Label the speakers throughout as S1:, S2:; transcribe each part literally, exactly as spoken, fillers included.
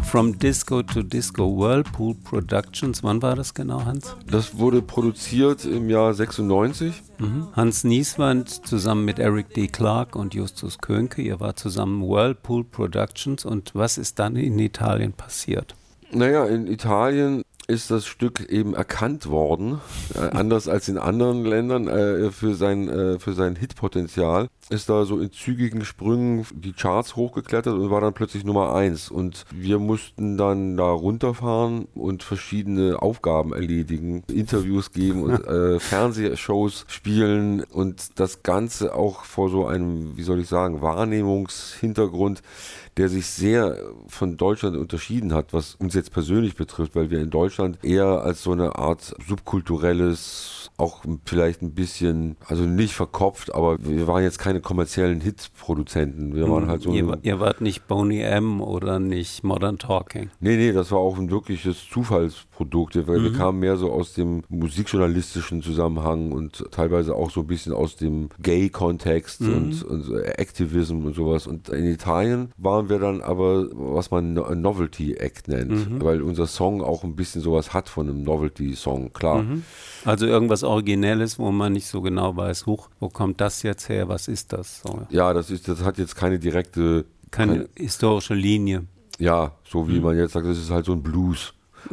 S1: From Disco to Disco, Whirlpool Productions. Wann war das genau, Hans?
S2: Das wurde produziert im Jahr sechsundneunzig.
S1: Mhm. Hans Nieswand zusammen mit Eric D. Clarke und Justus Könke. Ihr war zusammen Whirlpool Productions. Und was ist dann in Italien passiert?
S2: Naja, in Italien ist das Stück eben erkannt worden, äh, anders als in anderen Ländern, äh, für sein, äh, für sein Hitpotenzial. Ist da so in zügigen Sprüngen die Charts hochgeklettert und war dann plötzlich Nummer eins. Und wir mussten dann da runterfahren und verschiedene Aufgaben erledigen, Interviews geben und äh, Fernsehshows spielen und das Ganze auch vor so einem, wie soll ich sagen, Wahrnehmungshintergrund, der sich sehr von Deutschland unterschieden hat, was uns jetzt persönlich betrifft, weil wir in Deutschland eher als so eine Art subkulturelles, auch vielleicht ein bisschen, also nicht verkopft, aber wir waren jetzt keine kommerziellen Hitproduzenten. Wir waren halt so
S1: ihr,
S2: eine,
S1: ihr wart nicht Boney M. oder nicht Modern Talking.
S2: Nee, nee, das war auch ein wirkliches Zufallsprodukt. Wir, mhm. wir kamen mehr so aus dem musikjournalistischen Zusammenhang und teilweise auch so ein bisschen aus dem Gay-Kontext mhm. und, und Activism und sowas. Und in Italien waren wir dann aber, was man ein Novelty-Act nennt, mhm. weil unser Song auch ein bisschen sowas hat von einem Novelty-Song, klar.
S1: Mhm. Also irgendwas Originelles, wo man nicht so genau weiß, huch, wo kommt das jetzt her, was ist das? So.
S2: Ja, das ist, das hat jetzt keine direkte...
S1: Keine,
S2: keine
S1: historische Linie.
S2: Ja, so wie mhm. man jetzt sagt, das ist halt so ein Blues.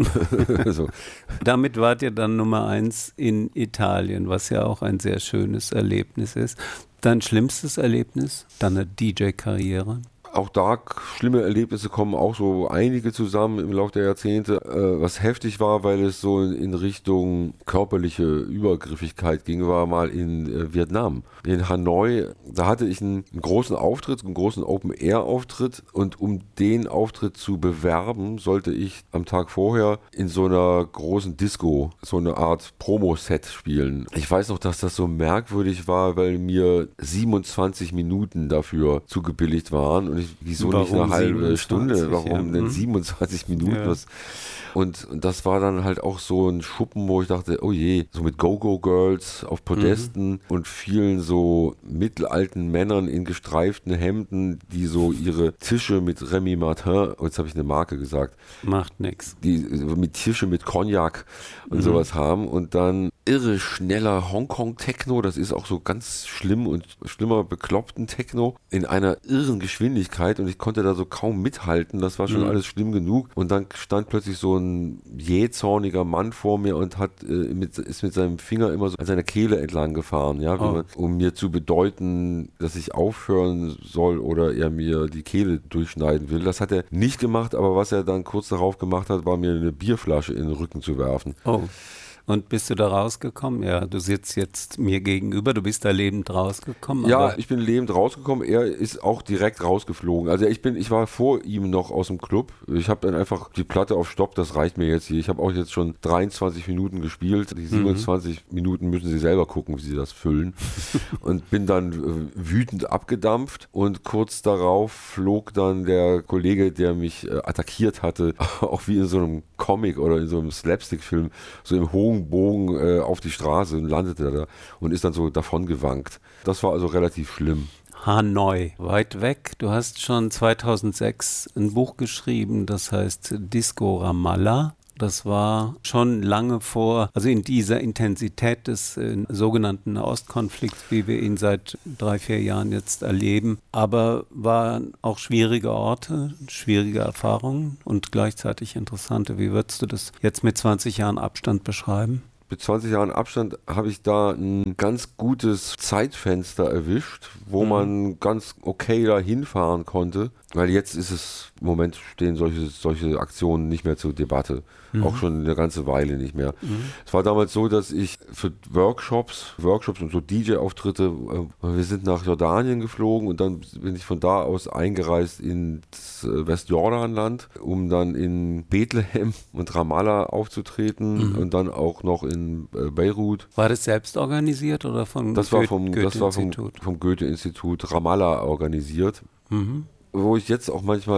S2: so.
S1: Damit wart ihr dann Nummer eins in Italien, was ja auch ein sehr schönes Erlebnis ist. Dein schlimmstes Erlebnis, deine D J-Karriere?
S2: Auch da schlimme Erlebnisse kommen auch so einige zusammen im Laufe der Jahrzehnte, äh, was heftig war, weil es so in, in Richtung körperliche Übergriffigkeit ging, war mal in äh, Vietnam. In Hanoi, da hatte ich einen, einen großen Auftritt, einen großen Open-Air-Auftritt und um den Auftritt zu bewerben, sollte ich am Tag vorher in so einer großen Disco so eine Art Promo-Set spielen. Ich weiß noch, dass das so merkwürdig war, weil mir siebenundzwanzig Minuten dafür zugebilligt waren und ich wieso
S1: Warum
S2: nicht eine halbe
S1: siebenundzwanzig,
S2: Stunde? Warum
S1: ja.
S2: denn siebenundzwanzig Minuten?
S1: Ja.
S2: Was? Und, und das war dann halt auch so ein Schuppen, wo ich dachte, oh je, so mit Go-Go-Girls auf Podesten mhm. und vielen so mittelalten Männern in gestreiften Hemden, die so ihre Tische mit Remy Martin, oh, jetzt habe ich eine Marke gesagt.
S1: Macht nix.
S2: Die mit Tische mit Cognac und
S1: mhm.
S2: sowas haben und dann irre schneller Hongkong-Techno, das ist auch so ganz schlimm und schlimmer bekloppten Techno in einer irren Geschwindigkeit und ich konnte da so kaum mithalten, das war schon mhm. alles schlimm genug und dann stand plötzlich so ein jähzorniger Mann vor mir und hat äh, mit, ist mit seinem Finger immer so an seiner Kehle entlang gefahren, ja,
S1: oh.
S2: man, um mir zu bedeuten, dass ich aufhören soll oder er mir die Kehle durchschneiden will. Das hat er nicht gemacht, aber was er dann kurz darauf gemacht hat, war mir eine Bierflasche in den Rücken zu werfen.
S1: Oh. Und bist du da rausgekommen? Ja, du sitzt jetzt mir gegenüber, du bist da lebend rausgekommen.
S2: Ja,
S1: aber
S2: ich bin lebend rausgekommen. Er ist auch direkt rausgeflogen. Also ich bin, ich war vor ihm noch aus dem Club. Ich habe dann einfach die Platte auf Stopp, das reicht mir jetzt hier. Ich habe auch jetzt schon dreiundzwanzig Minuten gespielt. Die siebenundzwanzig mhm. Minuten müssen Sie selber gucken, wie Sie das füllen. Und bin dann äh, wütend abgedampft und kurz darauf flog dann der Kollege, der mich äh, attackiert hatte, auch wie in so einem Comic oder in so einem Slapstick-Film, so im hohen Bogen äh, auf die Straße und landete da und ist dann so davon gewankt. Das war also relativ schlimm.
S1: Hanoi, weit weg. Du hast schon zweitausendsechs ein Buch geschrieben, das heißt Disco Ramallah. Das war schon lange vor, also in dieser Intensität des äh, sogenannten Nahostkonflikts, wie wir ihn seit drei, vier Jahren jetzt erleben. Aber waren auch schwierige Orte, schwierige Erfahrungen und gleichzeitig interessante. Wie würdest du das jetzt mit zwanzig Jahren Abstand beschreiben?
S2: Mit zwanzig Jahren Abstand habe ich da ein ganz gutes Zeitfenster erwischt, wo mhm. man ganz okay da hinfahren konnte. Weil jetzt ist es, im Moment stehen solche, solche Aktionen nicht mehr zur Debatte. Mhm. Auch schon eine ganze Weile nicht mehr. Mhm. Es war damals so, dass ich für Workshops, Workshops und so D J-Auftritte, äh, wir sind nach Jordanien geflogen und dann bin ich von da aus eingereist ins äh, Westjordanland, um dann in Bethlehem und Ramallah aufzutreten mhm. und dann auch noch in äh, Beirut.
S1: War das selbst organisiert oder von
S2: das
S1: Goethe,
S2: war vom, das war vom, vom Goethe-Institut Ramallah organisiert.
S1: Mhm.
S2: Wo ich jetzt auch manchmal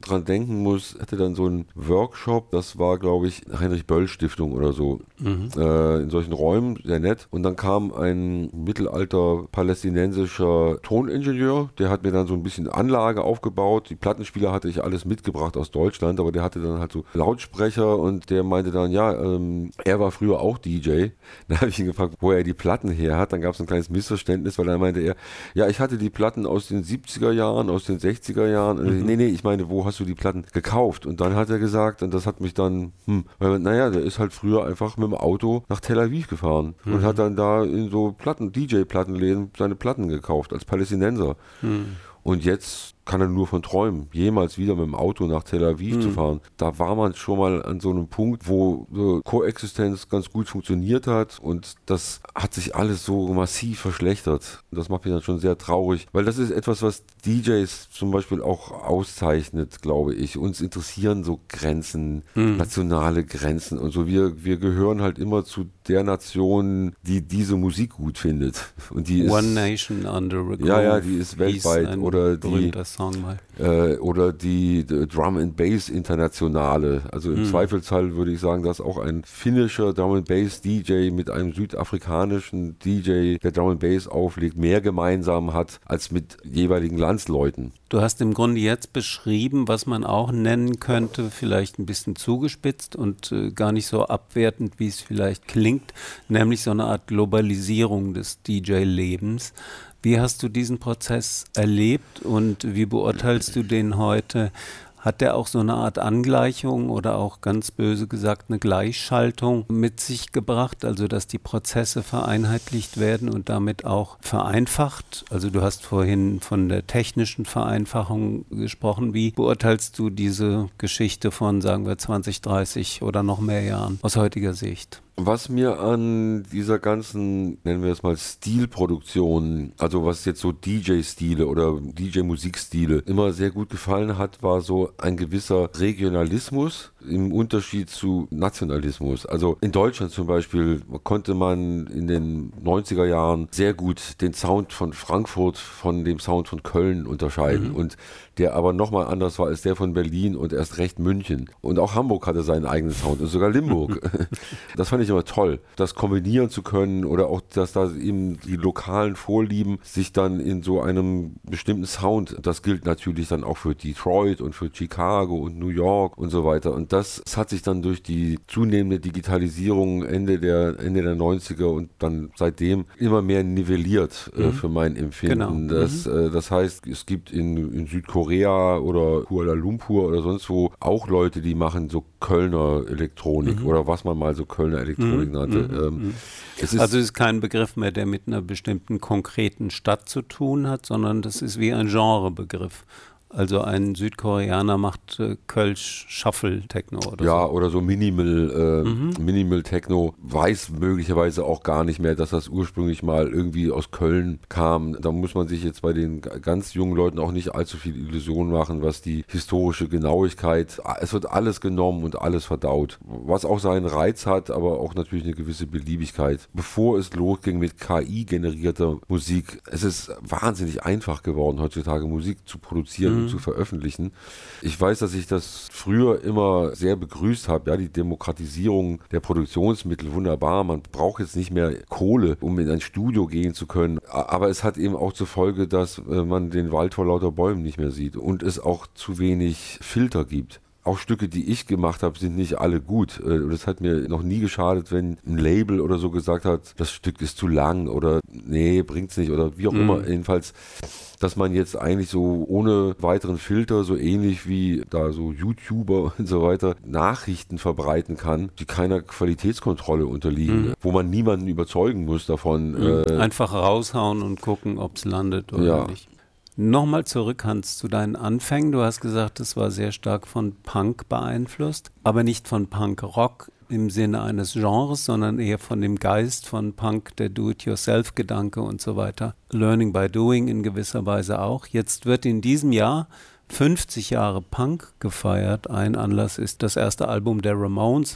S2: dran denken muss, hatte dann so einen Workshop, das war, glaube ich, Heinrich-Böll-Stiftung oder so, mhm. äh, in solchen Räumen, sehr nett. Und dann kam ein mittelalter palästinensischer Toningenieur, der hat mir dann so ein bisschen Anlage aufgebaut. Die Plattenspieler hatte ich alles mitgebracht aus Deutschland, aber der hatte dann halt so Lautsprecher und der meinte dann, ja, ähm, er war früher auch D J. Dann habe ich ihn gefragt, wo er die Platten her hat. Dann gab es ein kleines Missverständnis, weil dann meinte er, ja, ich hatte die Platten aus den siebziger Jahren, aus den sechziger Jahren. Mhm. Nee, nee, ich meine, wo hast du die Platten gekauft? Und dann hat er gesagt, und das hat mich dann, hm, weil, naja, der ist halt früher einfach mit dem Auto nach Tel Aviv gefahren mhm. und hat dann da in so Platten, D J-Plattenläden seine Platten gekauft, als Palästinenser. Mhm. Und jetzt kann er nur von träumen, jemals wieder mit dem Auto nach Tel Aviv mhm. zu fahren. Da war man schon mal an so einem Punkt, wo so Koexistenz ganz gut funktioniert hat und das hat sich alles so massiv verschlechtert. Das macht mich dann schon sehr traurig, weil das ist etwas, was D Js zum Beispiel auch auszeichnet, glaube ich. Uns interessieren so Grenzen, mhm. nationale Grenzen und so. Wir, wir gehören halt immer zu der Nation, die diese Musik gut findet. Und die ist,
S1: One Nation Under a Groove.
S2: Ja, ja, die ist weltweit. Oder die
S1: Song mal.
S2: Äh, oder die, die Drum and Bass Internationale. Also im hm. Zweifelsfall würde ich sagen, dass auch ein finnischer Drum and Bass D J mit einem südafrikanischen D J, der Drum and Bass auflegt, mehr gemeinsam hat als mit jeweiligen Landsleuten.
S1: Du hast im Grunde jetzt beschrieben, was man auch nennen könnte, vielleicht ein bisschen zugespitzt und äh, gar nicht so abwertend, wie es vielleicht klingt, nämlich so eine Art Globalisierung des D J-Lebens. Wie hast du diesen Prozess erlebt und wie beurteilst du den heute? Hat der auch so eine Art Angleichung oder auch ganz böse gesagt eine Gleichschaltung mit sich gebracht, also dass die Prozesse vereinheitlicht werden und damit auch vereinfacht? Also du hast vorhin von der technischen Vereinfachung gesprochen. Wie beurteilst du diese Geschichte von, sagen wir, zwanzig, dreißig oder noch mehr Jahren aus heutiger Sicht?
S2: Was mir an dieser ganzen, nennen wir es mal, Stilproduktion, also was jetzt so D J-Stile oder D J-Musikstile immer sehr gut gefallen hat, war so ein gewisser Regionalismus im Unterschied zu Nationalismus. Also in Deutschland zum Beispiel konnte man in den neunziger Jahren sehr gut den Sound von Frankfurt von dem Sound von Köln unterscheiden mhm. und der aber nochmal anders war als der von Berlin und erst recht München. Und auch Hamburg hatte seinen eigenen Sound und sogar Limburg. Das fand ich immer toll, das kombinieren zu können oder auch, dass da eben die lokalen Vorlieben sich dann in so einem bestimmten Sound, das gilt natürlich dann auch für Detroit und für Chicago und New York und so weiter. Und das, das hat sich dann durch die zunehmende Digitalisierung Ende der, Ende der neunziger und dann seitdem immer mehr nivelliert mhm. äh, für mein Empfinden. Genau. Das, mhm. äh, das heißt, es gibt in, in Südkorea oder Kuala Lumpur oder sonst wo auch Leute, die machen so Kölner Elektronik mhm. oder was man mal so Kölner Elektronik mhm. nannte.
S1: Mhm. Ähm, es ist also es ist kein Begriff mehr, der mit einer bestimmten konkreten Stadt zu tun hat, sondern das ist wie ein Genrebegriff. Also ein Südkoreaner macht äh, Kölsch Shuffle Techno oder
S2: ja,
S1: so.
S2: oder so Minimal, äh, mhm. Minimal Techno, weiß möglicherweise auch gar nicht mehr, dass das ursprünglich mal irgendwie aus Köln kam. Da muss man sich jetzt bei den ganz jungen Leuten auch nicht allzu viel Illusionen machen, was die historische Genauigkeit, es wird alles genommen und alles verdaut. Was auch seinen Reiz hat, aber auch natürlich eine gewisse Beliebigkeit. Bevor es losging mit K I-generierter Musik, es ist wahnsinnig einfach geworden, heutzutage Musik zu produzieren mhm. zu veröffentlichen. Ich weiß, dass ich das früher immer sehr begrüßt habe, ja, die Demokratisierung der Produktionsmittel, wunderbar, man braucht jetzt nicht mehr Kohle, um in ein Studio gehen zu können, aber es hat eben auch zur Folge, dass äh, man den Wald vor lauter Bäumen nicht mehr sieht und es auch zu wenig Filter gibt. Auch Stücke, die ich gemacht habe, sind nicht alle gut. Und es hat mir noch nie geschadet, wenn ein Label oder so gesagt hat, das Stück ist zu lang oder nee, bringt's nicht oder wie auch mhm. immer. Jedenfalls, dass man jetzt eigentlich so ohne weiteren Filter, so ähnlich wie da so YouTuber und so weiter, Nachrichten verbreiten kann, die keiner Qualitätskontrolle unterliegen, mhm. wo man niemanden überzeugen muss davon.
S1: Mhm. Äh, Einfach raushauen und gucken, ob es landet oder
S2: ja.
S1: nicht. Nochmal zurück, Hans, zu deinen Anfängen. Du hast gesagt, es war sehr stark von Punk beeinflusst, aber nicht von Punk-Rock im Sinne eines Genres, sondern eher von dem Geist von Punk, der Do-it-yourself-Gedanke und so weiter. Learning by doing in gewisser Weise auch. Jetzt wird in diesem Jahr fünfzig Jahre Punk gefeiert. Ein Anlass ist das erste Album der Ramones,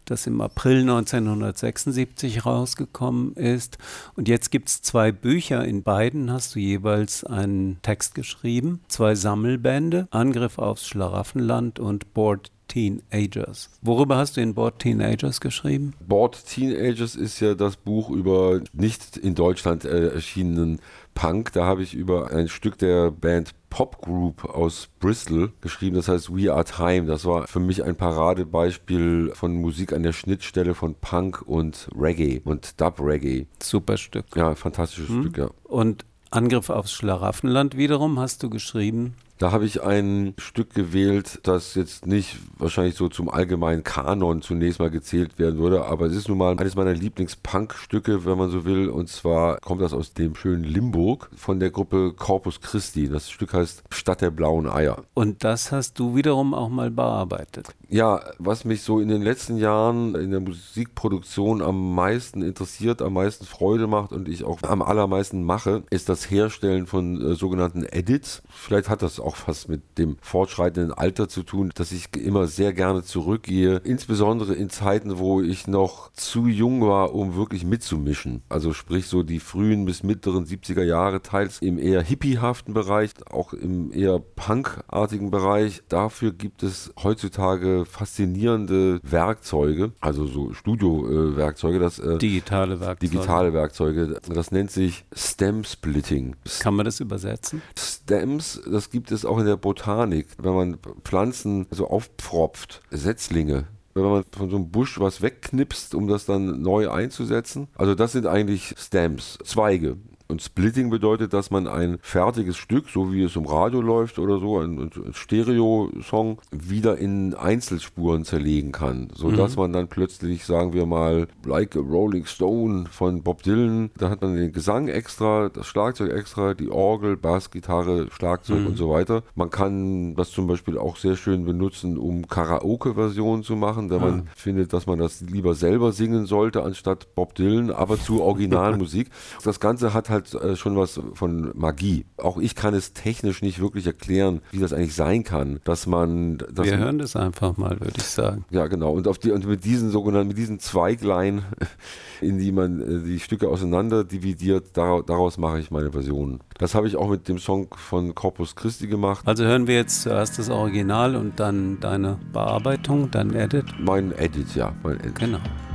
S1: das im April neunzehnhundertsechsundsiebzig rausgekommen ist. Und jetzt gibt es zwei Bücher, in beiden hast du jeweils einen Text geschrieben, zwei Sammelbände, Angriff aufs Schlaraffenland und Bored Teenagers. Worüber hast du in Bored Teenagers geschrieben?
S2: Bored Teenagers ist ja das Buch über nicht in Deutschland äh, erschienenen Punk. Da habe ich über ein Stück der Band Pop Group aus Bristol geschrieben, das heißt We Are Time. Das war für mich ein Paradebeispiel von Musik an der Schnittstelle von Punk und Reggae und Dub-Reggae.
S1: Super Stück.
S2: Ja, fantastisches hm. Stück, ja.
S1: Und Angriff aufs Schlaraffenland wiederum hast du geschrieben?
S2: Da habe ich ein Stück gewählt, das jetzt nicht wahrscheinlich so zum allgemeinen Kanon zunächst mal gezählt werden würde, aber es ist nun mal eines meiner Lieblings-Punk-Stücke, wenn man so will, und zwar kommt das aus dem schönen Limburg von der Gruppe Corpus Christi. Das Stück heißt Stadt der blauen Eier.
S1: Und das hast du wiederum auch mal bearbeitet?
S2: Ja, was mich so in den letzten Jahren in der Musikproduktion am meisten interessiert, am meisten Freude macht und ich auch am allermeisten mache, ist das Herstellen von äh, sogenannten Edits. Vielleicht hat das auch was mit dem fortschreitenden Alter zu tun, dass ich immer sehr gerne zurückgehe, insbesondere in Zeiten, wo ich noch zu jung war, um wirklich mitzumischen. Also sprich so die frühen bis mittleren siebziger Jahre, teils im eher hippiehaften Bereich, auch im eher punkartigen Bereich. Dafür gibt es heutzutage faszinierende Werkzeuge, also so Studio-Werkzeuge. Das, äh,
S1: digitale Werkzeuge.
S2: Digitale Werkzeuge. Das nennt sich Stem-Splitting.
S1: Kann man das übersetzen?
S2: Stems, das gibt es auch in der Botanik. Wenn man Pflanzen so aufpfropft, Setzlinge, wenn man von so einem Busch was wegknipst, um das dann neu einzusetzen. Also das sind eigentlich Stems, Zweige. Und Splitting bedeutet, dass man ein fertiges Stück, so wie es im Radio läuft oder so, ein, ein Stereo-Song, wieder in Einzelspuren zerlegen kann. Sodass mhm. man dann plötzlich, sagen wir mal, Like a Rolling Stone von Bob Dylan, da hat man den Gesang extra, das Schlagzeug extra, die Orgel, Bass, Gitarre, Schlagzeug mhm. und so weiter. Man kann das zum Beispiel auch sehr schön benutzen, um Karaoke-Versionen zu machen, wenn man mhm. findet, dass man das lieber selber singen sollte, anstatt Bob Dylan, aber zu Originalmusik. Das Ganze hat halt schon was von Magie. Auch ich kann es technisch nicht wirklich erklären, wie das eigentlich sein kann, dass man... Dass
S1: Wir
S2: man,
S1: hören das einfach mal, würde ich sagen.
S2: Ja, genau. Und, auf die, und mit diesen sogenannten, mit diesen Zweiglein, in die man die Stücke auseinander dividiert, daraus, daraus mache ich meine Versionen. Das habe ich auch mit dem Song von Corpus Christi gemacht.
S1: Also hören wir jetzt zuerst das Original und dann deine Bearbeitung, dein Edit?
S2: Mein Edit, ja. Mein Edit.
S1: Genau.